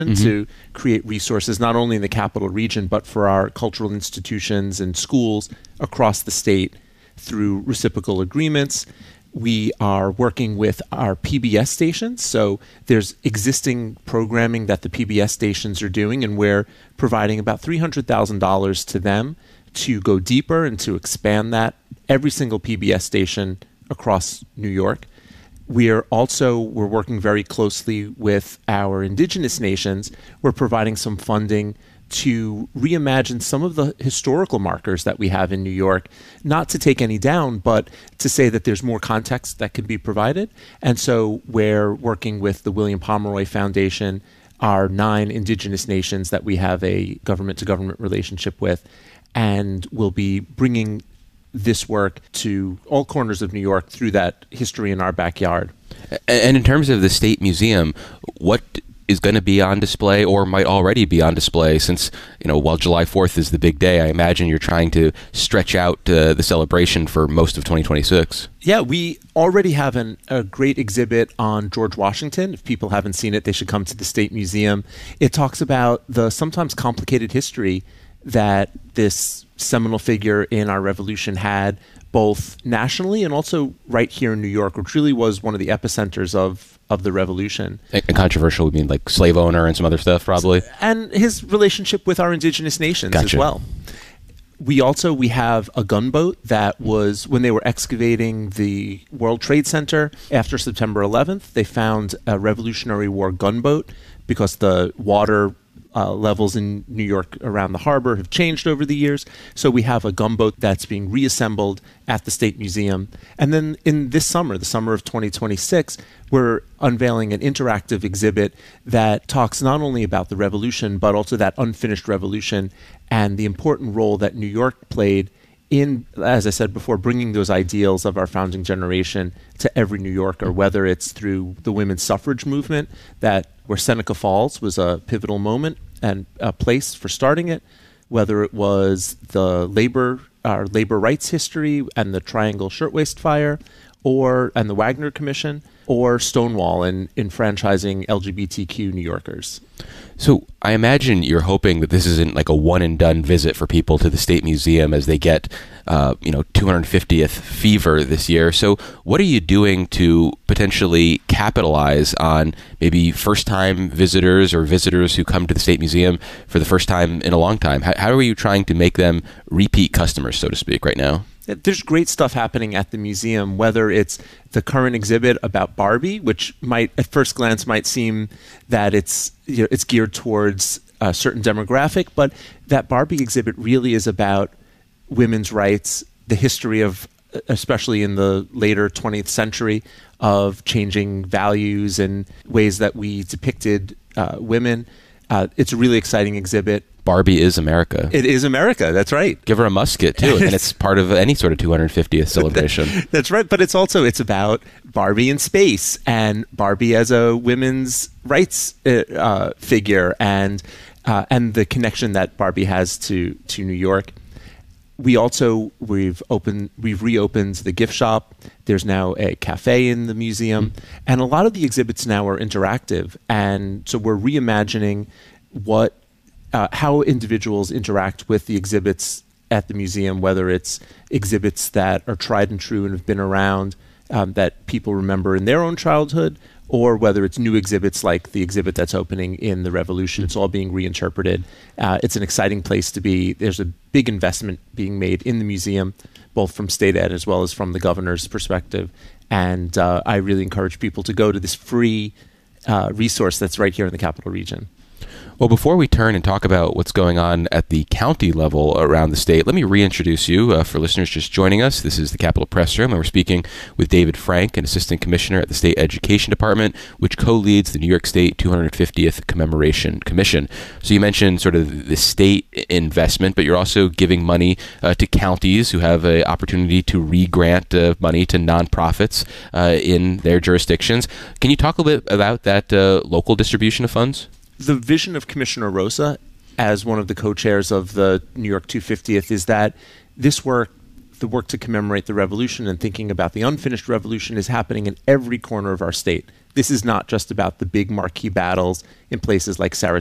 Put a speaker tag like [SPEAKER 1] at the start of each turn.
[SPEAKER 1] to create resources not only in the capital region, but for our cultural institutions and schools across the state through reciprocal agreements. We are working with our PBS stations. So there's existing programming that the PBS stations are doing, and we're providing about $300,000 to them to go deeper and to expand that. Every single PBS station across New York. We're working very closely with our indigenous nations. We're providing some funding to reimagine some of the historical markers that we have in New York, not to take any down, but to say that there's more context that can be provided. And so we're working with the William Pomeroy Foundation, our 9 indigenous nations that we have a government-to-government relationship with, and we'll be bringing this work to all corners of New York through that history in our backyard.
[SPEAKER 2] And in terms of the State Museum, what is going to be on display or might already be on display, since, while July 4th is the big day, I imagine you're trying to stretch out the celebration for most of 2026.
[SPEAKER 1] Yeah, we already have a great exhibit on George Washington. If people haven't seen it, they should come to the State Museum. It talks about the sometimes complicated history that this seminal figure in our revolution had, both nationally and also right here in New York, which really was one of the epicenters of the revolution.
[SPEAKER 2] And controversial would mean like slave owner and some other stuff, probably?
[SPEAKER 1] And his relationship with our indigenous nations as well. We have a gunboat that was, when they were excavating the World Trade Center after September 11th, they found a Revolutionary War gunboat because the water levels in New York around the harbor have changed over the years. So we have a gunboat that's being reassembled at the State Museum. And then in this summer, the summer of 2026, we're unveiling an interactive exhibit that talks not only about the revolution, but also that unfinished revolution and the important role that New York played in, as I said before, bringing those ideals of our founding generation to every New Yorker, whether it's through the women's suffrage movement, where Seneca Falls was a pivotal moment and a place for starting it, whether it was the labor rights history and the Triangle Shirtwaist Fire, and the Wagner Commission, or Stonewall and enfranchising LGBTQ New Yorkers.
[SPEAKER 2] So I imagine you're hoping that this isn't like a one-and-done visit for people to the State Museum as they get, 250th fever this year. So what are you doing to potentially capitalize on maybe first-time visitors or visitors who come to the State Museum for the first time in a long time? How are you trying to make them repeat customers, so to speak, right now?
[SPEAKER 1] There's great stuff happening at the museum, whether it's the current exhibit about Barbie, which might, at first glance, might seem that it's geared towards a certain demographic, but that Barbie exhibit really is about women's rights, the history of, especially in the later 20th century, of changing values and ways that we depicted women. It's a really exciting exhibit.
[SPEAKER 2] Barbie is America.
[SPEAKER 1] It is America. That's right.
[SPEAKER 2] Give her a musket, too, and it's part of any sort of 250th celebration.
[SPEAKER 1] That's right. But it's about Barbie in space and Barbie as a women's rights figure and the connection that Barbie has to New York. We've reopened the gift shop. There's now a cafe in the museum, and a lot of the exhibits now are interactive. And so we're reimagining how individuals interact with the exhibits at the museum, whether it's exhibits that are tried and true and have been around that people remember in their own childhood, or whether it's new exhibits like the exhibit that's opening in the Revolution. It's all being reinterpreted. It's an exciting place to be. There's a big investment being made in the museum, both from state ed as well as from the governor's perspective. And I really encourage people to go to this free resource that's right here in the Capital Region.
[SPEAKER 2] Well, before we turn and talk about what's going on at the county level around the state, let me reintroduce you for listeners just joining us. This is the Capitol Press Room, and we're speaking with David Frank, an assistant commissioner at the State Education Department, which co-leads the New York State 250th Commemoration Commission. So you mentioned sort of the state investment, but you're also giving money to counties who have an opportunity to re-grant money to nonprofits in their jurisdictions. Can you talk a little bit about that local distribution of funds?
[SPEAKER 1] The vision of Commissioner Rosa, as one of the co-chairs of the New York 250th, is that this work the work to commemorate the revolution and thinking about the unfinished revolution is happening in every corner of our state. This is not just about the big marquee battles in places like Saratoga